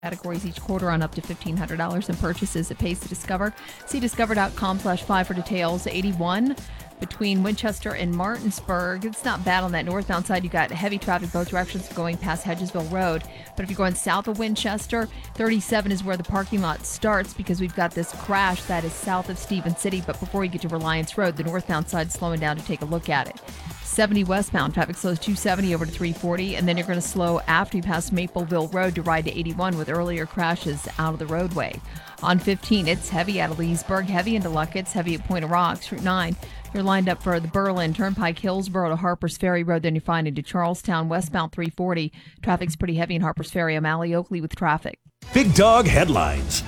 categories each quarter on up to $1,500 in purchases. It pays to Discover. See discover.com/5 for details. 81 between Winchester and Martinsburg. It's not bad on that northbound side. You got heavy traffic both directions going past Hedgesville Road. But if you're going south of Winchester, 37 is where the parking lot starts because we've got this crash that is south of Stephen City. But before you get to Reliance Road, the northbound side is slowing down to take a look at it. 70 westbound, traffic slows 270 over to 340, and then you're going to slow after you pass Mapleville Road to ride to 81 with earlier crashes out of the roadway. On 15, it's heavy out of Leesburg, heavy into Luckett's, heavy at Point of Rocks. Route 9, you're lined up for the Berlin, Turnpike, Hillsboro to Harpers Ferry Road, then you find into Charlestown, westbound 340. Traffic's pretty heavy in Harpers Ferry. I'm Allie Oakley with traffic. Big Dog Headlines.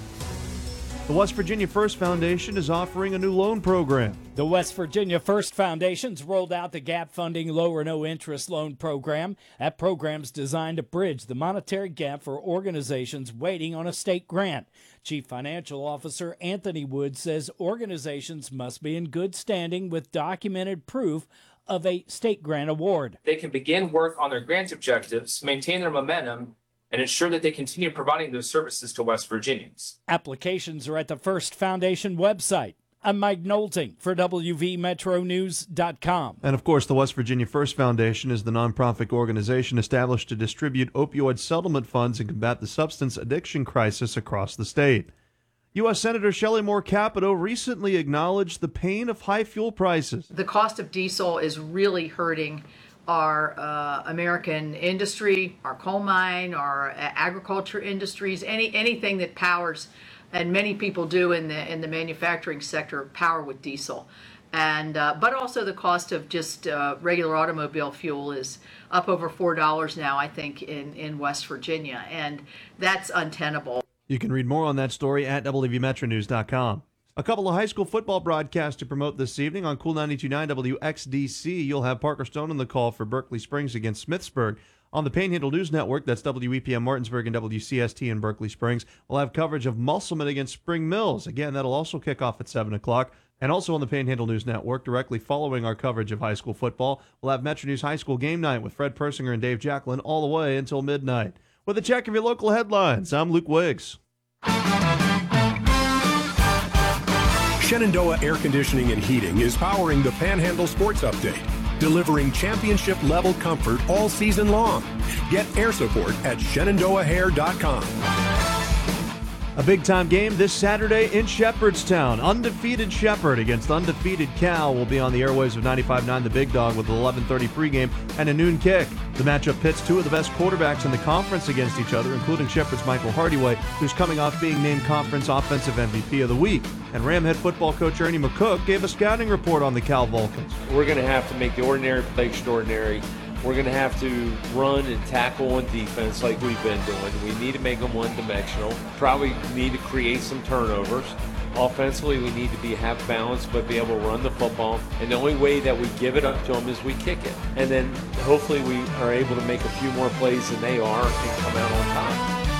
The West Virginia First Foundation is offering a new loan program. The West Virginia First Foundation's rolled out the gap funding low or no interest loan program. That program's designed to bridge the monetary gap for organizations waiting on a state grant. Chief Financial Officer Anthony Wood says organizations must be in good standing with documented proof of a state grant award. They can begin work on their grant objectives, maintain their momentum, and ensure that they continue providing those services to West Virginians. Applications are at the First Foundation website. I'm Mike Knowlting for WVMetroNews.com. And of course, the West Virginia First Foundation is the nonprofit organization established to distribute opioid settlement funds and combat the substance addiction crisis across the state. U.S. Senator Shelley Moore Capito recently acknowledged the pain of high fuel prices. The cost of diesel is really hurting our American industry, our coal mine, our agriculture industries, anything that powers, and many people do in the manufacturing sector, power with diesel. And but also the cost of just regular automobile fuel is up over $4 now, I think, in West Virginia, and that's untenable. You can read more on that story at WVMetroNews.com. A couple of high school football broadcasts to promote this evening. On Cool 92.9 WXDC, you'll have Parker Stone on the call for Berkeley Springs against Smithsburg. On the Panhandle News Network, that's WEPM Martinsburg and WCST in Berkeley Springs, we'll have coverage of Musselman against Spring Mills. Again, that'll also kick off at 7 o'clock. And also on the Panhandle News Network, directly following our coverage of high school football, we'll have Metro News High School Game Night with Fred Persinger and Dave Jacklin all the way until midnight. With a check of your local headlines, I'm Luke Wiggs. Shenandoah Air Conditioning and Heating is powering the Panhandle Sports Update, delivering championship-level comfort all season long. Get air support at ShenandoahHair.com. A big-time game this Saturday in Shepherdstown. Undefeated Shepherd against undefeated Cal will be on the airwaves of 95.9 The Big Dog with an 11:30 pregame and a noon kick. The matchup pits two of the best quarterbacks in the conference against each other, including Shepherd's Michael Hardyway, who's coming off being named Conference Offensive MVP of the Week. And Ram head football coach Ernie McCook gave a scouting report on the Cal Vulcans. We're going to have to make the ordinary play extraordinary. We're going to have to run and tackle on defense like we've been doing. We need to make them one-dimensional. Probably need to create some turnovers. Offensively, we need to have balance, but be able to run the football. And the only way that we give it up to them is we kick it. And then hopefully we are able to make a few more plays than they are and come out on top.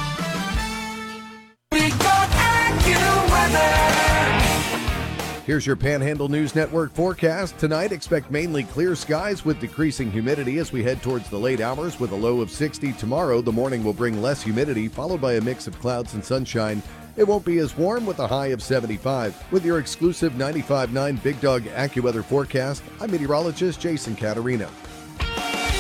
We got AccuWeather. Here's your Panhandle News Network forecast. Tonight, expect mainly clear skies with decreasing humidity as we head towards the late hours with a low of 60. Tomorrow, the morning will bring less humidity, followed by a mix of clouds and sunshine. It won't be as warm with a high of 75. With your exclusive 95.9 Big Dog AccuWeather forecast, I'm meteorologist Jason Caterino.